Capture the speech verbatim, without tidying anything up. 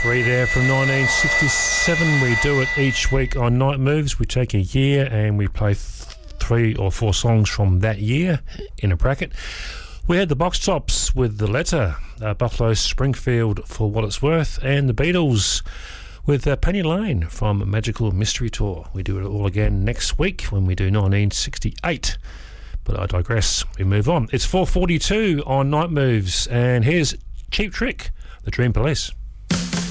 Three there from nineteen sixty-seven. We do it each week on Night Moves. We take a year and we play th- three or four songs from that year in a bracket. We had the Box Tops with The Letter, uh, Buffalo Springfield For What It's Worth, and the Beatles with uh, Penny Lane from Magical Mystery Tour. We do it all again next week when we do nineteen sixty-eight. But I digress. We move on. It's four forty-two on Night Moves, and here's Cheap Trick, The Dream Police.